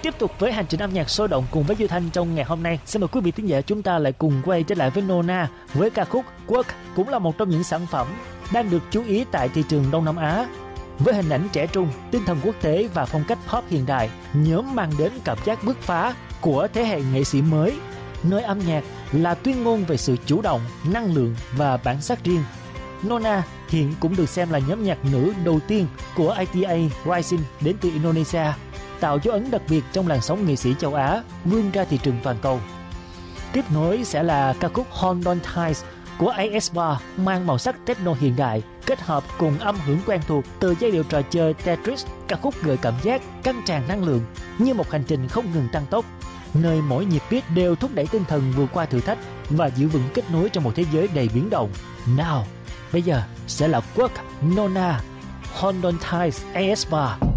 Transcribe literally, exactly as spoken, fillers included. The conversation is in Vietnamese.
Tiếp tục với hành trình âm nhạc sôi động cùng với Duy Thanh trong ngày hôm nay, xin mời quý vị thính giả chúng ta lại cùng quay trở lại với Nona với ca khúc Work, cũng là một trong những sản phẩm đang được chú ý tại thị trường Đông Nam Á. Với hình ảnh trẻ trung, tinh thần quốc tế và phong cách pop hiện đại, nhóm mang đến cảm giác bứt phá của thế hệ nghệ sĩ mới, nơi âm nhạc là tuyên ngôn về sự chủ động, năng lượng và bản sắc riêng. Nona hiện cũng được xem là nhóm nhạc nữ đầu tiên của i tê a Rising đến từ Indonesia, tạo dấu ấn đặc biệt trong làn sóng nghệ sĩ châu Á vươn ra thị trường toàn cầu. Tiếp nối sẽ là ca khúc Hold On Tight của a ét Bar, mang màu sắc techno hiện đại kết hợp cùng âm hưởng quen thuộc từ giai điệu trò chơi Tetris. Ca khúc gợi cảm giác căng tràn năng lượng như một hành trình không ngừng tăng tốc, nơi mỗi nhịp beat đều thúc đẩy tinh thần vượt qua thử thách và giữ vững kết nối trong một thế giới đầy biến động. Now, bây giờ sẽ là Work, Nona, Hold On Tight, a ét Bar.